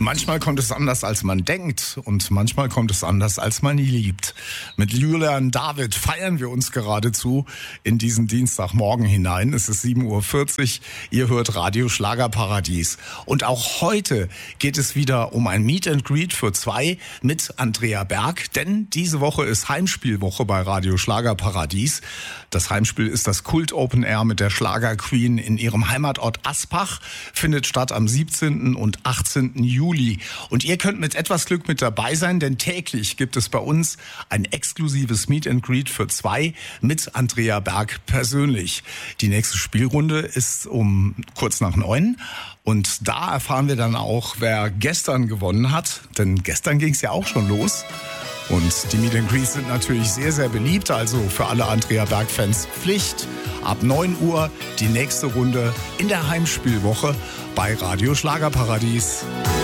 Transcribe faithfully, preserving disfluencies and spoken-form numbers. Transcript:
Manchmal kommt es anders, als man denkt, und manchmal kommt es anders, als man liebt. Mit Julian David feiern wir uns geradezu in diesen Dienstagmorgen hinein. Es ist sieben Uhr vierzig, ihr hört Radio Schlagerparadies. Und auch heute geht es wieder um ein Meet and Greet für zwei mit Andrea Berg, denn diese Woche ist Heimspielwoche bei Radio Schlagerparadies. Das Heimspiel ist das Kult Open Air mit der Schlager Queen in ihrem Heimatort Aspach, findet statt am siebzehnten und achtzehnten Juli. Und ihr könnt mit etwas Glück mit dabei sein, denn täglich gibt es bei uns ein exklusives Meet and Greet für zwei mit Andrea Berg persönlich. Die nächste Spielrunde ist um kurz nach neun. Und da erfahren wir dann auch, wer gestern gewonnen hat. Denn gestern ging es ja auch schon los. Und die Meet and Greets sind natürlich sehr, sehr beliebt. Also für alle Andrea Berg-Fans Pflicht. Ab neun Uhr die nächste Runde in der Heimspielwoche bei Radio Schlagerparadies.